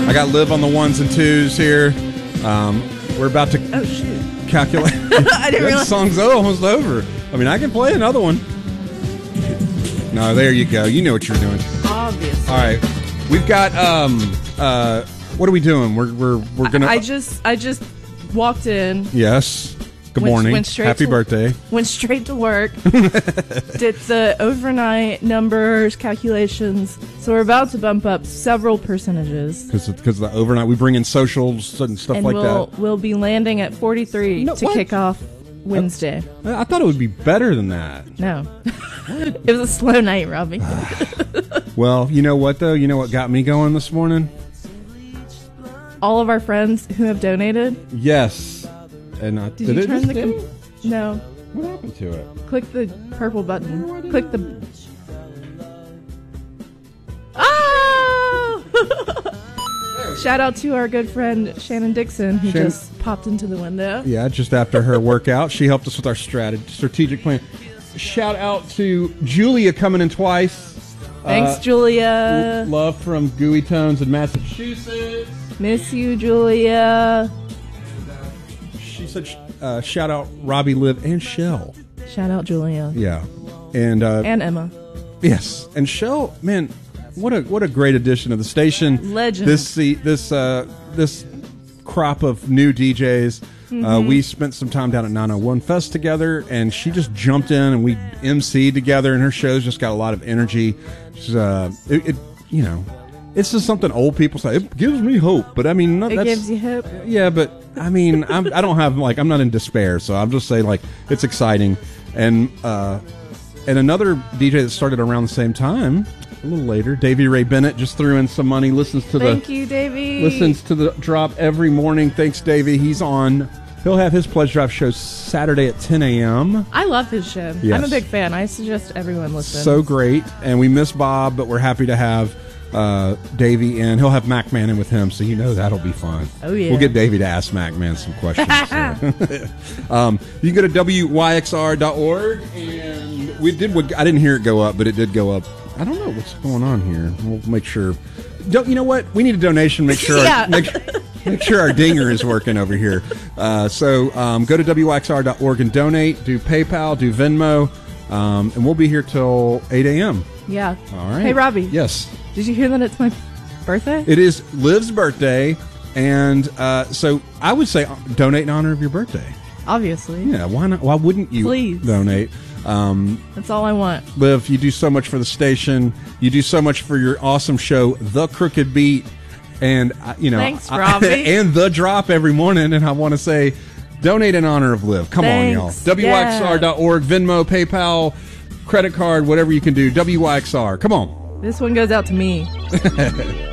I got Liv on the ones and twos here. We're about to calculate. I didn't realize. The song's almost over. I mean, I can play another one. No, there you go. You know what you're doing. Obviously. All right, we've got. What are we doing? We're gonna. I just walked in. Yes. Good morning. Happy birthday. Went straight to work. Did the overnight numbers calculations. So we're about to bump up several percentages. Because the overnight, we bring in socials and stuff like that. We'll be landing at 43 to kick off Wednesday. I thought it would be better than that. No. It was a slow night, Robbie. Well, you know what, though? You know what got me going this morning? All of our friends who have donated. Yes. And did you turn the no. What happened to it? Click the purple button. Click the. Shout out to our good friend Shannon Dixon, who just popped into the window. Yeah, just after her workout, she helped us with our strategic plan. Shout out to Julia coming in twice. Thanks, Julia. Love from Gooey Tones in Massachusetts. Miss you, Julia. She said, shout out Robbie, Liv, and Shell. Shout out Julia. Yeah. And Emma. Yes. And Shell, man, what a great addition to the station. Legend. This crop of new DJs. Mm-hmm. We spent some time down at 901 Fest together, and she just jumped in, and we MC'd together, and her show's just got a lot of energy. It's just something old people say. It gives me hope, but I mean, it gives you hope. Yeah, but I mean, I don't have I'm not in despair, so I'll just say it's exciting. And another DJ that started around the same time, a little later, Davey Ray Bennett just threw in some money. Thank you, Davey. Listens to the drop every morning. Thanks, Davey. He'll have his Pledge Drive show Saturday at 10 a.m. I love his show. Yes. I'm a big fan. I suggest everyone listen. So great, and we miss Bob, but we're happy to have Davey in. He'll have Mac Man in with him, so that'll be fun. Oh yeah, we'll get Davey to ask Mac Man some questions. You can go to wyxr.org, and I didn't hear it go up, but it did go up. I don't know what's going on here. We'll make sure. You know what? We need a donation. Make sure. Make sure our dinger is working over here. So go to wyxr.org and donate. Do PayPal. Do Venmo, and we'll be here till 8 a.m. Yeah. All right. Hey, Robbie. Yes. Did you hear that it's my birthday? It is Liv's birthday, and so I would say donate in honor of your birthday. Obviously. Yeah, why not? Why wouldn't you Please donate? That's all I want. Liv, you do so much for the station. You do so much for your awesome show, The Crooked Beat, and thanks, Robbie. And The Drop every morning. And I want to say, donate in honor of Liv. Come on, y'all. wyxr.org, Venmo, PayPal, credit card, whatever you can do. WYXR. Come on. This one goes out to me.